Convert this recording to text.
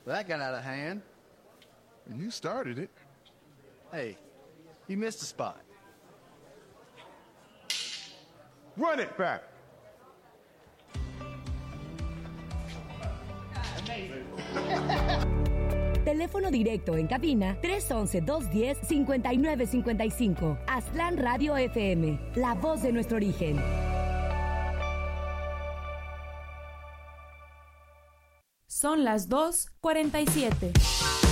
Well, that got out of hand. And you started it. Hey, you missed a spot. Run it back. Teléfono directo en cabina 311-210-5955. Aztlán Radio FM, la voz de nuestro origen. Son las 2:47.